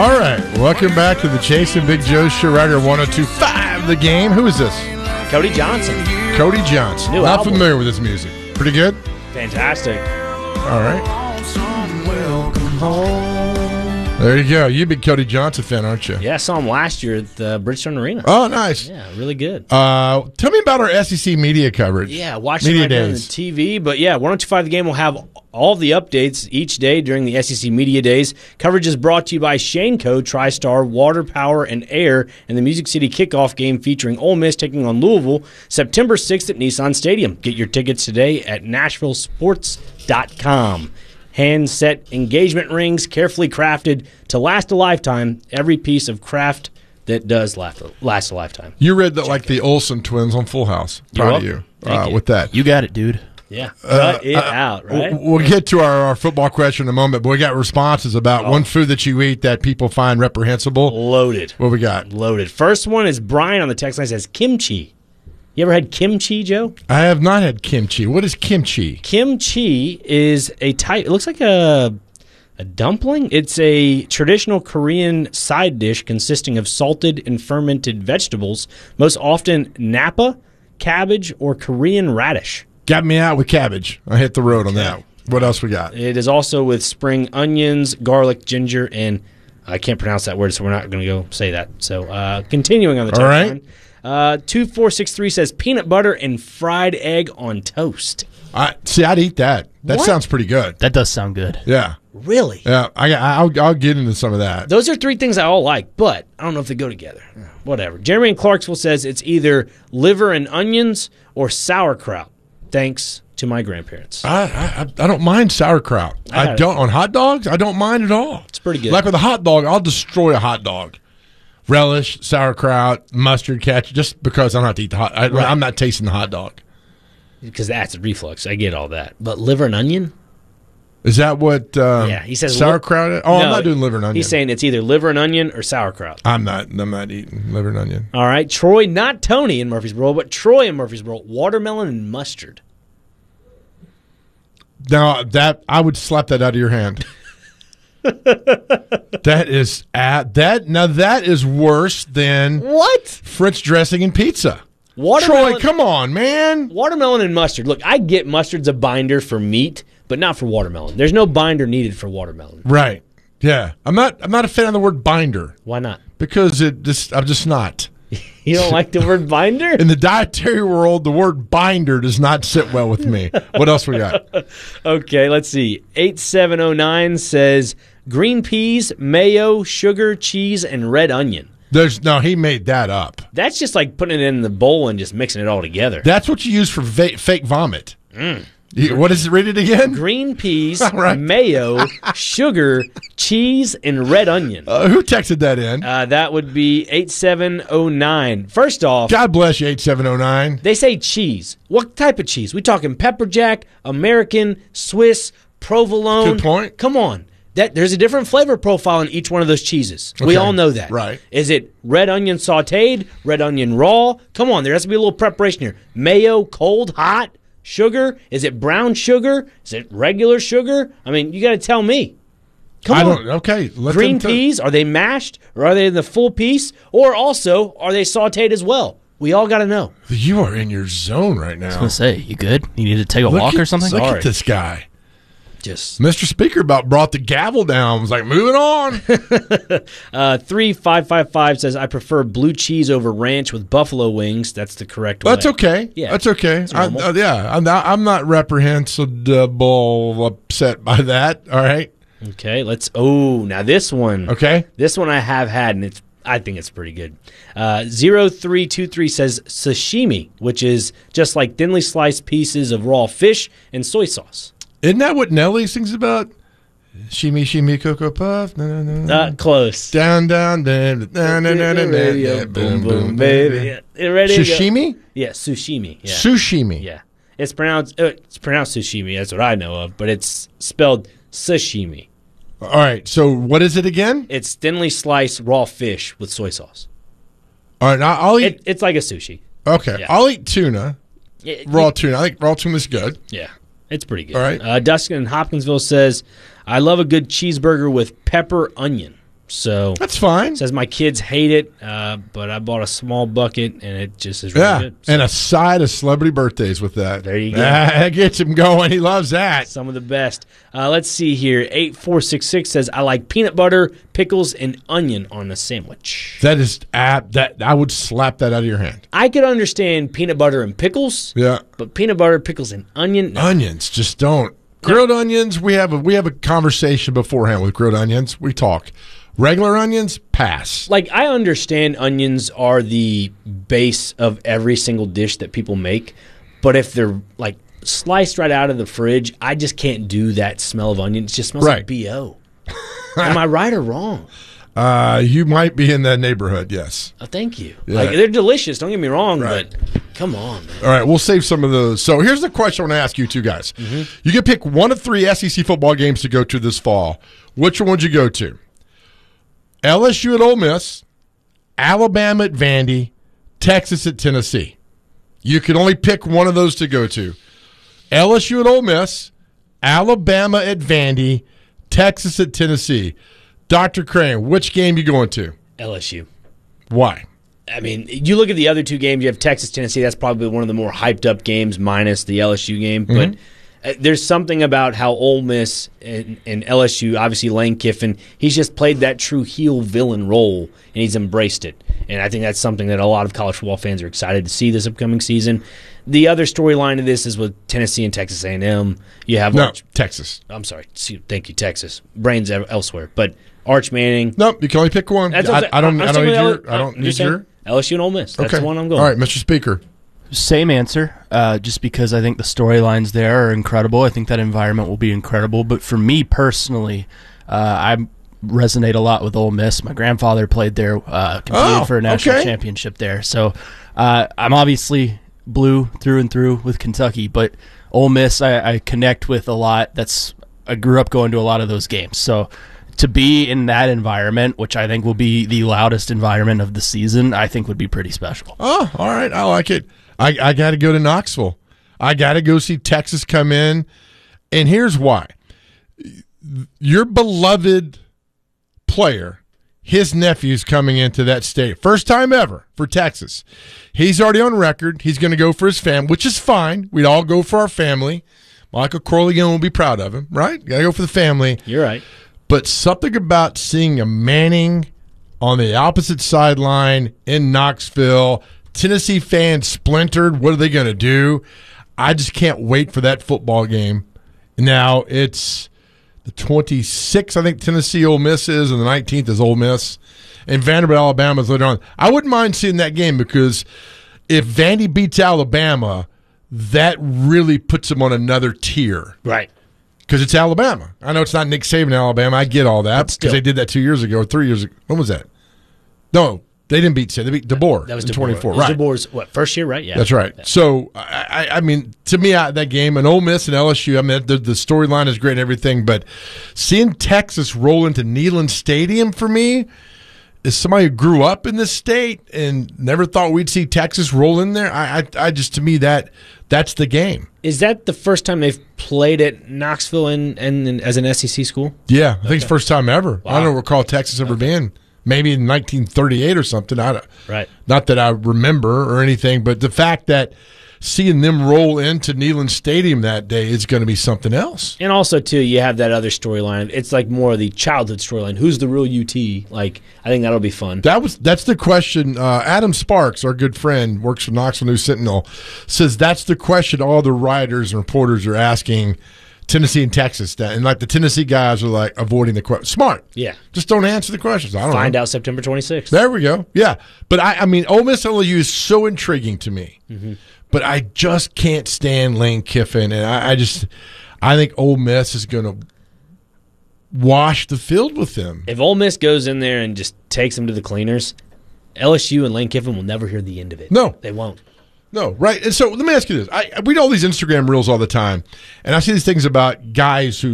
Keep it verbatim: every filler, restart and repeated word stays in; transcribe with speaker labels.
Speaker 1: All right, welcome back to the Chase and Big Joe Show right here, one oh two point five The Game. Who is this?
Speaker 2: Cody Johnson.
Speaker 1: Cody Johnson.
Speaker 2: New
Speaker 1: Not
Speaker 2: album.
Speaker 1: familiar with this music. Pretty good?
Speaker 2: Fantastic.
Speaker 1: All right. There you go. You're a big Cody Johnson fan, aren't you?
Speaker 2: Yeah, I saw him last year at the Bridgestone Arena.
Speaker 1: Oh, nice.
Speaker 2: Yeah, really good.
Speaker 1: Uh, tell me about our S E C media coverage.
Speaker 2: Yeah, watching
Speaker 1: media
Speaker 2: right now on the
Speaker 1: days.
Speaker 2: T V. But yeah, one oh two point five The Game will have all the updates each day during the S E C Media Days. Coverage is brought to you by Shaneco, TriStar, Water, Power, and Air, and the Music City kickoff game featuring Ole Miss taking on Louisville September sixth at Nissan Stadium. Get your tickets today at Nashville Sports dot com. Hand-set engagement rings, carefully crafted to last a lifetime. Every piece of craft that does last, last a lifetime.
Speaker 1: You read that like the Olsen twins on Full House.
Speaker 2: You're
Speaker 1: Proud of
Speaker 2: welcome.
Speaker 1: you,
Speaker 2: Thank
Speaker 1: uh,
Speaker 2: you.
Speaker 1: with that.
Speaker 3: You got it, dude.
Speaker 2: Yeah, cut it
Speaker 1: uh,
Speaker 2: out, right?
Speaker 1: We'll, we'll get to our, our football question in a moment, but we got responses about
Speaker 2: Oh.
Speaker 1: one food that you eat that people find reprehensible.
Speaker 2: Loaded.
Speaker 1: What we got?
Speaker 2: Loaded. First one is Brian on the text line says kimchi. You ever had kimchi, Joe?
Speaker 1: I have not had kimchi. What is kimchi?
Speaker 2: Kimchi is a type. It looks like a a dumpling. It's a traditional Korean side dish consisting of salted and fermented vegetables, most often napa, cabbage, or Korean radish.
Speaker 1: Got me out with cabbage. I hit the road on that. What else we got?
Speaker 2: It is also with spring onions, garlic, ginger, and I can't pronounce that word, so we're not going to go say that. So uh, continuing on the text
Speaker 1: All right.
Speaker 2: line. Uh, two four six three says peanut butter and fried egg on toast.
Speaker 1: I see. I'd eat that. That
Speaker 2: What?
Speaker 1: sounds pretty good.
Speaker 3: That does sound good.
Speaker 1: Yeah,
Speaker 2: Really?
Speaker 1: yeah. I, I'll, I'll get into some of that.
Speaker 2: Those are three things I all like, but I don't know if they go together. Whatever. Jeremy in Clarksville says it's either liver and onions or sauerkraut. Thanks to my grandparents.
Speaker 1: I, I I don't mind sauerkraut.
Speaker 2: I
Speaker 1: I,
Speaker 2: had it.
Speaker 1: don't on hot dogs. I don't mind at all.
Speaker 2: It's pretty good.
Speaker 1: Like with a hot dog, I'll destroy a hot dog. Relish, sauerkraut, mustard, ketchup, just because I'm not to eat the hot. I,
Speaker 2: Right.
Speaker 1: I'm not tasting the hot dog.
Speaker 2: Because that's a reflux. I get all that. But liver and onion?
Speaker 1: Is that what? Um,
Speaker 2: Yeah, he says
Speaker 1: sauerkraut.
Speaker 2: li-
Speaker 1: is? Oh, I'm
Speaker 2: No,
Speaker 1: not doing liver and onion.
Speaker 2: He's saying it's either liver and onion or sauerkraut.
Speaker 1: I'm not. I'm not eating liver and onion.
Speaker 2: All right. Troy, not Tony in Murfreesboro, but Troy in Murfreesboro. Watermelon and mustard.
Speaker 1: Now that I would slap that out of your hand. That is at that. Now that is worse than
Speaker 2: What?
Speaker 1: French dressing and pizza.
Speaker 2: Watermelon,
Speaker 1: Troy, come on, man.
Speaker 2: watermelon and mustard. Look, I get mustard's a binder for meat, but not for watermelon. There's no binder needed for watermelon.
Speaker 1: Right. Yeah. I'm not. I'm not a fan of the word binder
Speaker 2: Why not?
Speaker 1: because it just. I'm just not.
Speaker 2: You don't like the word binder?
Speaker 1: In the dietary world, the word binder does not sit well with me. What else we got?
Speaker 2: Okay, let's see. eight seven oh nine says green peas, mayo, sugar, cheese, and red onion.
Speaker 1: There's no. He made that up.
Speaker 2: That's just like putting it in the bowl and just mixing it all together.
Speaker 1: That's what you use for va- fake vomit.
Speaker 2: Mm.
Speaker 1: You- what is it? Read it again.
Speaker 2: Green peas,
Speaker 1: Right.
Speaker 2: mayo, sugar, cheese, and red onion.
Speaker 1: Uh, who texted that in?
Speaker 2: Uh, that would be eight seven oh nine. First off,
Speaker 1: God bless you, eight seven oh nine.
Speaker 2: they say cheese. What type of cheese? We talking pepper jack, American, Swiss, provolone?
Speaker 1: Good point.
Speaker 2: Come on. That there's a different flavor profile in each one of those cheeses. We
Speaker 1: Okay.
Speaker 2: all know that.
Speaker 1: Right.
Speaker 2: Is it red onion sautéed, red onion raw? Come on, there has to be a little preparation here. Mayo, cold, hot, sugar? Is it brown sugar? Is it regular sugar? I mean, you got to tell me. Come
Speaker 1: I
Speaker 2: on.
Speaker 1: don't. Okay. Let
Speaker 2: Green
Speaker 1: them t-
Speaker 2: peas, are they mashed or are they in the full piece? Or also, are they sautéed as well? We all got to know.
Speaker 1: You are in your zone right
Speaker 3: I was
Speaker 1: now.
Speaker 3: gonna say, you good? You need to take a
Speaker 1: Look
Speaker 3: walk
Speaker 1: at-
Speaker 3: or something?
Speaker 1: Look
Speaker 2: Sorry.
Speaker 1: at this guy.
Speaker 2: Just
Speaker 1: Mister Speaker about brought the gavel down. Was like, moving on.
Speaker 2: uh, three five five five says, I prefer blue cheese over ranch with buffalo wings. That's the correct
Speaker 1: That's
Speaker 2: way.
Speaker 1: okay.
Speaker 2: Yeah.
Speaker 1: That's okay. I,
Speaker 2: normal.
Speaker 1: uh, yeah, I'm not, I'm not reprehensible upset by that. All right.
Speaker 2: Okay, let's. Oh, now this one.
Speaker 1: Okay.
Speaker 2: This one I have had, and it's. I think it's pretty good. Uh, zero three two three says sashimi, which is just like thinly sliced pieces of raw fish and soy sauce.
Speaker 1: Isn't that what Nelly sings about? Shimmy, shimmy, cocoa puff. Na, na, na, na.
Speaker 2: Uh, close.
Speaker 1: Down, down, down, down, down, down, down,
Speaker 2: Radio,
Speaker 1: down,
Speaker 2: boom,
Speaker 1: boom,
Speaker 2: boom,
Speaker 1: boom,
Speaker 2: baby.
Speaker 1: boom.
Speaker 2: Yeah, ready to go.
Speaker 1: Sashimi?
Speaker 2: Yeah, sushimi. Yeah.
Speaker 1: Sushimi.
Speaker 2: Yeah, it's pronounced uh, it's pronounced sushimi. That's what I know of, but it's spelled sashimi.
Speaker 1: All right. So what is it again?
Speaker 2: It's thinly sliced raw fish with soy sauce.
Speaker 1: All right. I'll I'll eat.
Speaker 2: It, it's like a sushi.
Speaker 1: Okay.
Speaker 2: yeah.
Speaker 1: I'll eat tuna.
Speaker 2: It-
Speaker 1: Raw tuna. I think raw tuna is good.
Speaker 2: Yeah, it's pretty good.
Speaker 1: All right.
Speaker 2: Uh, Dustin in Hopkinsville says, I love a good cheeseburger with pepper onion. So
Speaker 1: That's fine.
Speaker 2: says my kids hate it, uh, but I bought a small bucket and it just is really
Speaker 1: Yeah,
Speaker 2: good. So
Speaker 1: and a side of celebrity birthdays with that.
Speaker 2: There you go.
Speaker 1: That gets him going. He loves that.
Speaker 2: some of the best. Uh, let's see here. eight four six six says I like peanut butter, pickles, and onion on a sandwich.
Speaker 1: That is ab- that I would slap that out of your hand.
Speaker 2: I could understand peanut butter and pickles,
Speaker 1: Yeah,
Speaker 2: but peanut butter, pickles, and onion. No.
Speaker 1: onions just don't. Grilled onions. We have a we have a conversation beforehand with grilled onions. We talk. Regular onions, pass.
Speaker 2: Like, I understand onions are the base of every single dish that people make, but if they're, like, sliced right out of the fridge, I just can't do that smell of onion. It just smells
Speaker 1: Right.
Speaker 2: like B O. Am I right or wrong?
Speaker 1: Uh, you might be in that neighborhood. Yes.
Speaker 2: Oh, thank you.
Speaker 1: Yeah.
Speaker 2: Like, they're delicious, don't get me wrong,
Speaker 1: Right.
Speaker 2: but come on, man.
Speaker 1: All right, we'll save some of those. So here's the question I want to ask you two guys.
Speaker 2: Mm-hmm.
Speaker 1: You can pick one of three S E C football games to go to this fall. Which one would you go to? L S U at Ole Miss, Alabama at Vandy, Texas at Tennessee. You can only pick one of those to go to. L S U at Ole Miss, Alabama at Vandy, Texas at Tennessee. Doctor Crane, which game you going to?
Speaker 2: L S U.
Speaker 1: Why?
Speaker 2: I mean, you look at the other two games, you have Texas, Tennessee. That's probably one of the more hyped up games minus the L S U game.
Speaker 1: Mm-hmm.
Speaker 2: But uh, there's something about how Ole Miss and, and L S U, obviously Lane Kiffin, he's just played that true heel villain role, and he's embraced it. And I think that's something that a lot of college football fans are excited to see this upcoming season. The other storyline of this is with Tennessee and Texas A and M. You have
Speaker 1: No,
Speaker 2: Arch,
Speaker 1: Texas.
Speaker 2: I'm sorry, thank you, Texas. Brains elsewhere, but Arch Manning.
Speaker 1: Nope, you can only pick one.
Speaker 2: That's
Speaker 1: I, I don't.
Speaker 2: I'm
Speaker 1: I don't
Speaker 2: sticking
Speaker 1: need
Speaker 2: with
Speaker 1: your.
Speaker 2: L-
Speaker 1: I don't
Speaker 2: I'm
Speaker 1: need
Speaker 2: just saying,
Speaker 1: your.
Speaker 2: L S U and Ole Miss. That's
Speaker 1: Okay.
Speaker 2: the one I'm going.
Speaker 1: All right, Mister Speaker.
Speaker 3: Same answer, uh, just because I think the storylines there are incredible. I think that environment will be incredible. But for me personally, uh, I resonate a lot with Ole Miss. My grandfather played there, uh, competed
Speaker 1: Oh,
Speaker 3: for a national
Speaker 1: okay.
Speaker 3: championship there. So uh, I'm obviously blue through and through with Kentucky, but Ole Miss I, I connect with a lot. That's I grew up going to a lot of those games. So to be in that environment, which I think will be the loudest environment of the season, I think would be pretty special.
Speaker 1: Oh, all right. I like it. I, I got to go to Knoxville. I got to go see Texas come in. And here's why. Your beloved player, his nephew's coming into that state. First time ever for Texas. He's already on record. He's going to go for his family, which is fine. We'd all go for our family. Michael Corleone will be proud of him, right? Got to go for the family.
Speaker 2: You're right.
Speaker 1: But something about seeing a Manning on the opposite sideline in Knoxville, Tennessee fans splintered. What are they going to do? I just can't wait for that football game. Now, it's the twenty-sixth, I think Tennessee Ole Miss is, and the nineteenth is Ole Miss. And Vanderbilt, Alabama is later on. I wouldn't mind seeing that game because if Vandy beats Alabama, that really puts them on another tier.
Speaker 2: Right.
Speaker 1: Because it's Alabama. I know it's not Nick Saban, Alabama. I get all that
Speaker 2: But still.
Speaker 1: because they did that two years ago or three years ago. When was that? No, they didn't beat Saban. They beat DeBoer.
Speaker 2: That was
Speaker 1: in
Speaker 2: DeBoer.
Speaker 1: twenty-four.
Speaker 2: It was
Speaker 1: Right.
Speaker 2: DeBoer's, what, first year, right? Yeah.
Speaker 1: That's right.
Speaker 2: Yeah.
Speaker 1: So, I, I I mean, to me, I, that game, and Ole Miss and L S U, I mean, the, the storyline is great and everything, but seeing Texas roll into Neyland Stadium for me, as somebody who grew up in this state and never thought we'd see Texas roll in there, I, I, I just, to me, that that's the game.
Speaker 2: Is that the first time they've played at Knoxville and, and, and as an S E C school?
Speaker 1: Yeah, I think it's the first time ever. I
Speaker 2: Wow.
Speaker 1: don't recall Texas ever being. Maybe in nineteen thirty-eight or something. I don't,
Speaker 2: Right.
Speaker 1: Not that I remember or anything, but the fact that seeing them roll into Neyland Stadium that day is going to be something else.
Speaker 2: And also, too, you have that other storyline. It's like more of the childhood storyline. Who's the real U T? Like, I think that'll be fun.
Speaker 1: That was that's the question. Uh, Adam Sparks, our good friend, works for Knoxville News Sentinel, says that's the question all the writers and reporters are asking Tennessee and Texas. That, and like the Tennessee guys are like avoiding the question. Smart.
Speaker 2: Yeah.
Speaker 1: Just don't answer the questions. I don't
Speaker 2: Find
Speaker 1: know.
Speaker 2: out September twenty-sixth.
Speaker 1: There we go. Yeah. But I, I mean, Ole Miss L S U is so intriguing to me.
Speaker 2: Mm-hmm.
Speaker 1: But I just can't stand Lane Kiffin. And I, I just, I think Ole Miss is going to wash the field with them.
Speaker 2: If Ole Miss goes in there and just takes them to the cleaners, L S U and Lane Kiffin will never hear the end of it.
Speaker 1: No.
Speaker 2: They won't.
Speaker 1: No, right. And so let me ask you this. I, I read all these Instagram reels all the time, and I see these things about guys who